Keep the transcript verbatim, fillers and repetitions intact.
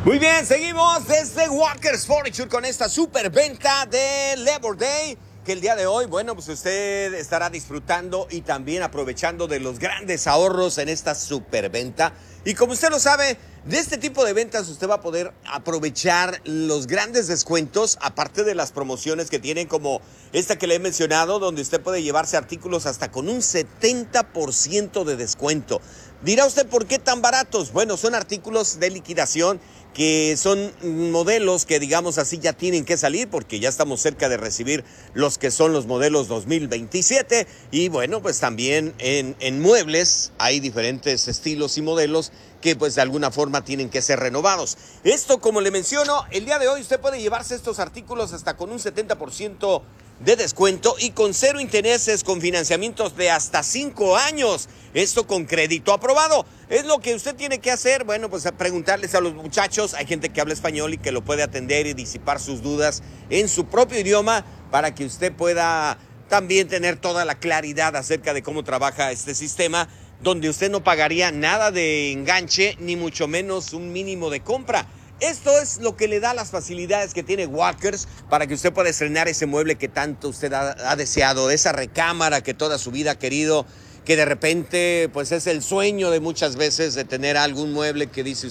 Muy bien, seguimos desde Walker's Furniture con esta super venta de Labor Day, que el día de hoy, bueno, pues usted estará disfrutando y también aprovechando de los grandes ahorros en esta super venta. Y como usted lo sabe, de este tipo de ventas usted va a poder aprovechar los grandes descuentos, aparte de las promociones que tienen como esta que le he mencionado, donde usted puede llevarse artículos hasta con un setenta por ciento de descuento. Dirá usted, ¿por qué tan baratos? Bueno, son artículos de liquidación que son modelos que, digamos así, ya tienen que salir porque ya estamos cerca de recibir los que son los modelos dos mil veintisiete. Y bueno, pues también en, en muebles hay diferentes estilos y modelos que pues de alguna forma tienen que ser renovados. Esto, como le menciono, el día de hoy usted puede llevarse estos artículos hasta con un setenta por ciento de descuento y con cero intereses, con financiamientos de hasta cinco años. Esto con crédito aprobado. Es lo que usted tiene que hacer, bueno, pues a preguntarles a los muchachos. Hay gente que habla español y que lo puede atender y disipar sus dudas en su propio idioma para que usted pueda también tener toda la claridad acerca de cómo trabaja este sistema, donde usted no pagaría nada de enganche, ni mucho menos un mínimo de compra. Esto es lo que le da las facilidades que tiene Walkers para que usted pueda estrenar ese mueble que tanto usted ha, ha deseado, esa recámara que toda su vida ha querido, que de repente pues es el sueño de muchas veces de tener algún mueble que dice